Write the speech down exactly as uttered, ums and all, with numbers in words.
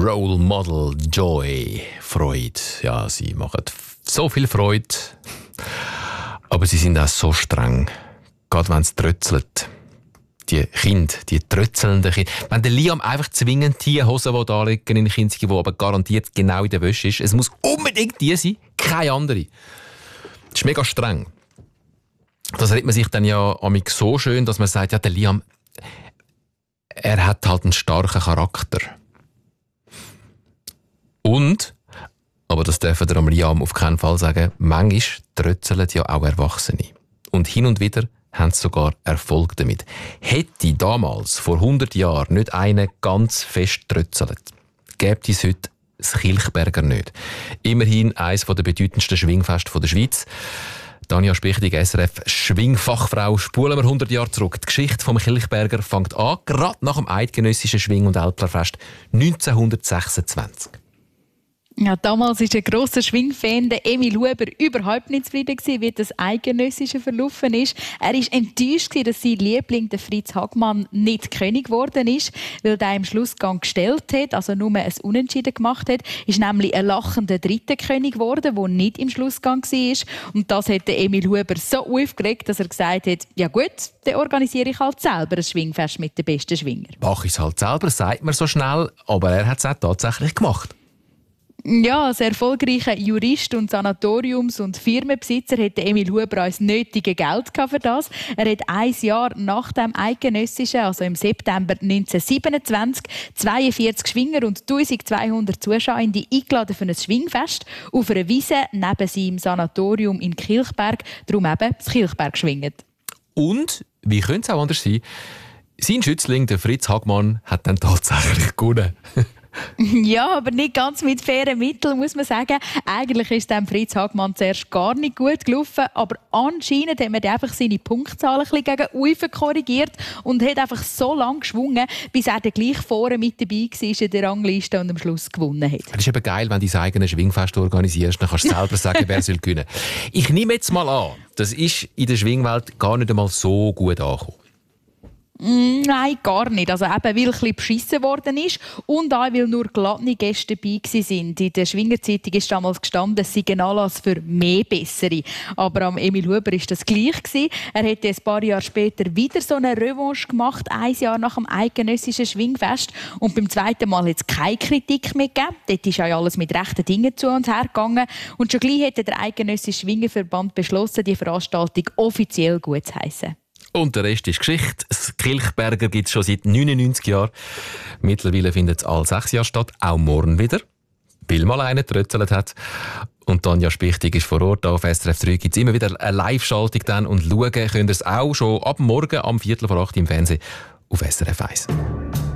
Role Model Joy. Freude. Ja, sie machen so viel Freude. Aber sie sind auch so streng. Gerade wenn es trötzelt. Die Kinder, die trötzelnden Kinder. Wenn der Liam einfach zwingend die Hosen, die da liegen, in den Kinski, die aber garantiert genau in der Wäsche ist, es muss unbedingt die sein, keine andere. Das ist mega streng. Das redet man sich dann ja amig so schön, dass man sagt, ja, der Liam, er hat halt einen starken Charakter. Und, aber das dürfen wir am Liam auf keinen Fall sagen, manchmal trötzeln ja auch Erwachsene. Und hin und wieder haben sie sogar Erfolg damit. Hätte damals, vor hundert Jahren, nicht einer ganz fest trötzelt, gäbe es heute das Kilchberger nicht. Immerhin eines der bedeutendsten Schwingfeste der Schweiz. Tanja Spichtig, S R F Schwingfachfrau. Spulen wir hundert Jahre zurück. Die Geschichte vom Kilchberger fängt an, gerade nach dem eidgenössischen Schwing- und Älplerfest neunzehnhundertsechsundzwanzig. Ja, damals war ein grosser Schwingfan, der Emil Huber, überhaupt nicht zufrieden, wie das Eidgenössische verlaufen ist. Er war enttäuscht, dass sein Liebling, der Fritz Hagmann, nicht König geworden ist, weil er im Schlussgang gestellt hat, also nur ein Unentschieden gemacht hat. Ist nämlich ein lachender dritter König geworden, der nicht im Schlussgang war. Und das hat Emil Huber so aufgeregt, dass er gesagt hat, ja gut, dann organisiere ich halt selber ein Schwingfest mit den besten Schwingern. Mach ich es halt selber, sagt man so schnell, aber er hat es auch tatsächlich gemacht. Ja, als erfolgreicher Jurist und Sanatoriums- und Firmenbesitzer hatte Emil Huber auch das nötige Geld für das. Er hat ein Jahr nach dem Eidgenössischen, also im September neunzehnhundertsiebenundzwanzig, zweiundvierzig Schwinger und eintausendzweihundert Zuschauende eingeladen für ein Schwingfest auf einer Wiese neben seinem Sanatorium in Kilchberg, darum eben das Kilchberg schwinget. Und, wie könnte es auch anders sein, sein Schützling, der Fritz Hagmann, hat dann tatsächlich gewonnen. Ja, aber nicht ganz mit fairen Mitteln, muss man sagen. Eigentlich ist dem Fritz Hagmann zuerst gar nicht gut gelaufen, aber anscheinend hat man einfach seine Punktzahl ein bisschen gegen unten korrigiert und hat einfach so lange geschwungen, bis er dann gleich vorne mit dabei war in der Rangliste und am Schluss gewonnen hat. Es ist eben geil, wenn du dein eigenes Schwingfest organisierst, dann kannst du selber sagen, wer soll gewinnen. Ich nehme jetzt mal an, das ist in der Schwingwelt gar nicht einmal so gut angekommen. Nein, gar nicht. Also eben, weil ein bisschen beschissen worden ist und auch, weil nur glatte Gäste dabei waren. In der Schwingerzeitung ist damals gestanden, es sei ein Anlass für mehr Bessere. Aber am Emil Huber war das gleich gewesen. Er hat ein paar Jahre später wieder so eine Revanche gemacht, ein Jahr nach dem eidgenössischen Schwingfest. Und beim zweiten Mal hat es keine Kritik mehr gegeben. Dort ist ja alles mit rechten Dingen zu und her gegangen. Und schon gleich hat der Eidgenössische Schwingerverband beschlossen, die Veranstaltung offiziell gut zu heissen. Und der Rest ist Geschichte. Das Kilchberger gibt es schon seit neunundneunzig Jahren. Mittlerweile findet es alle sechs Jahre statt, auch morgen wieder, weil mal einer getrötzelt hat. Und Tanja Spichtig ist vor Ort. Auf S R F drei gibt es immer wieder eine Live-Schaltung dann. Und schauen könnt ihr es auch schon ab morgen am Viertel vor acht im Fernsehen auf S R F eins.